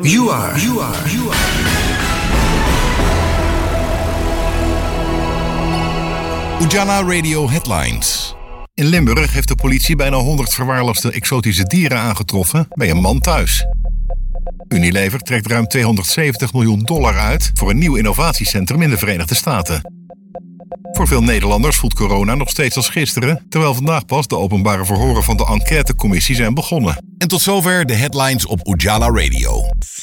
You are. Ujala Radio Headlines. In Limburg heeft de politie bijna 100 verwaarloosde exotische dieren aangetroffen bij een man thuis. Unilever trekt ruim $270 miljoen uit voor een nieuw innovatiecentrum in de Verenigde Staten. Voor veel Nederlanders voelt corona nog steeds als gisteren, terwijl vandaag pas de openbare verhoren van de enquêtecommissie zijn begonnen. En tot zover de headlines op Ujala Radio.